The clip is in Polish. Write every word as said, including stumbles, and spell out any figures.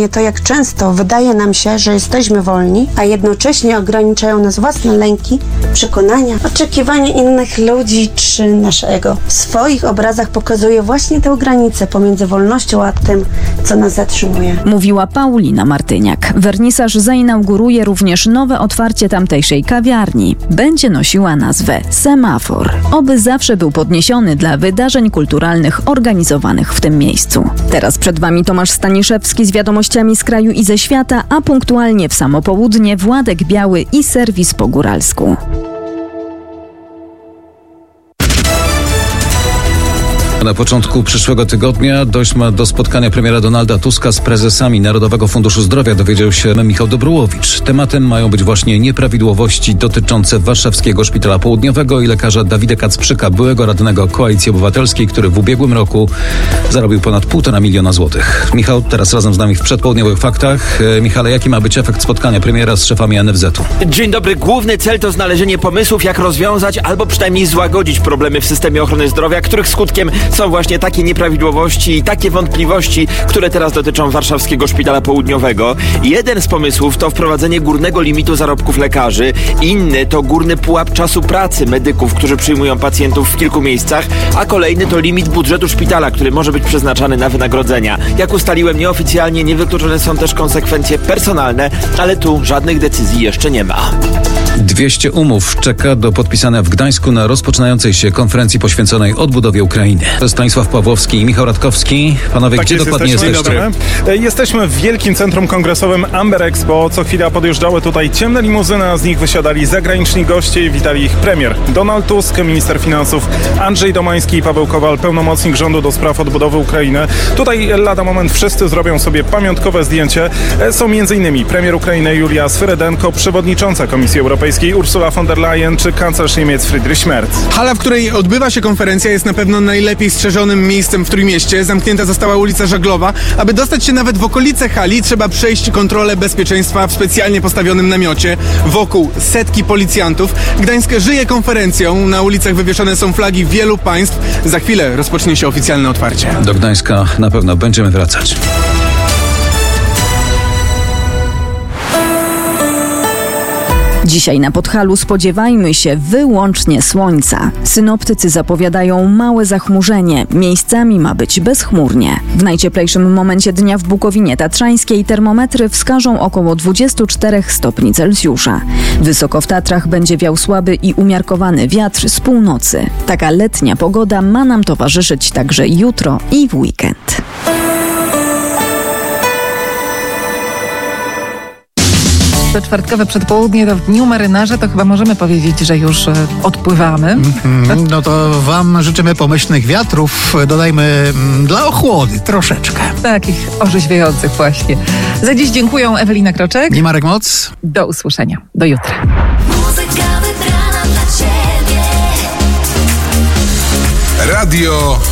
mnie to, jak często wydaje nam się, że jesteśmy wolni, a jednocześnie ograniczają nas własne lęki, przekonania, oczekiwania innych ludzi czy naszego. W swoich obrazach pokazuje właśnie tę granicę pomiędzy wolnością a tym, co nas zatrzymuje. Mówiła Paulina Martyniak. Wernisaż zainauguruje również nowe otwarcie tamtejszej kawiarni. Będzie nosiła nazwę Semafor. Oby zawsze był podniesiony dla wydarzeń kulturalnych organizowanych w tym miejscu. Teraz przed Wami Tomasz Staniszewski z wiadomościami z kraju i ze świata, a punktualnie w samo południe Władek Biały i serwis po góralsku. Na początku przyszłego tygodnia dojść ma do spotkania premiera Donalda Tuska z prezesami Narodowego Funduszu Zdrowia, dowiedział się Michał Dobrułowicz. Tematem mają być właśnie nieprawidłowości dotyczące Warszawskiego Szpitala Południowego i lekarza Dawida Kacprzyka, byłego radnego Koalicji Obywatelskiej, który w ubiegłym roku zarobił ponad półtora miliona złotych. Michał teraz razem z nami w przedpołudniowych faktach. Michale, jaki ma być efekt spotkania premiera z szefami N F Z-u? Dzień dobry. Główny cel to znalezienie pomysłów, jak rozwiązać albo przynajmniej złagodzić problemy w systemie ochrony zdrowia, których skutkiem są właśnie takie nieprawidłowości i takie wątpliwości, które teraz dotyczą Warszawskiego Szpitala Południowego. Jeden z pomysłów to wprowadzenie górnego limitu zarobków lekarzy, inny to górny pułap czasu pracy medyków, którzy przyjmują pacjentów w kilku miejscach, a kolejny to limit budżetu szpitala, który może być przeznaczany na wynagrodzenia. Jak ustaliłem nieoficjalnie, niewykluczone są też konsekwencje personalne, ale tu żadnych decyzji jeszcze nie ma. dwieście umów czeka do podpisania w Gdańsku na rozpoczynającej się konferencji poświęconej odbudowie Ukrainy. Stanisław Pawłowski i Michał Radkowski. Panowie, tak gdzie jest, dokładnie jesteście? jesteście? Jesteśmy w wielkim centrum kongresowym Amber Expo. Co chwila podjeżdżały tutaj ciemne limuzyny, a z nich wysiadali zagraniczni goście i witali ich premier Donald Tusk, minister finansów Andrzej Domański i Paweł Kowal, pełnomocnik rządu do spraw odbudowy Ukrainy. Tutaj lada moment wszyscy zrobią sobie pamiątkowe zdjęcie. Są między innymi premier Ukrainy Julia Swyrydenko, przewodnicząca Komisji Europejskiej Ursula von der Leyen czy kanclerz Niemiec Friedrich Merz. Hala, w której odbywa się konferencja, jest na pewno najlepiej strzeżonym miejscem w Trójmieście. Zamknięta została ulica Żaglowa. Aby dostać się nawet w okolice hali, trzeba przejść kontrolę bezpieczeństwa w specjalnie postawionym namiocie. Wokół setki policjantów. Gdańsk żyje konferencją. Na ulicach wywieszone są flagi wielu państw. Za chwilę rozpocznie się oficjalne otwarcie. Do Gdańska na pewno będziemy wracać. Dzisiaj na Podhalu spodziewajmy się wyłącznie słońca. Synoptycy zapowiadają małe zachmurzenie. Miejscami ma być bezchmurnie. W najcieplejszym momencie dnia w Bukowinie Tatrzańskiej termometry wskażą około dwadzieścia cztery stopni Celsjusza. Wysoko w Tatrach będzie wiał słaby i umiarkowany wiatr z północy. Taka letnia pogoda ma nam towarzyszyć także jutro i w weekend. To czwartkowe przedpołudnie to w Dniu Marynarza, to chyba możemy powiedzieć, że już e, odpływamy. Mm, no to wam życzymy pomyślnych wiatrów, dodajmy mm, dla ochłody troszeczkę. Takich orzeźwiających właśnie. Za dziś dziękuję Ewelina Kroczek i Marek Moc. Do usłyszenia. Do jutra. Muzyka wybrana dla ciebie. Radio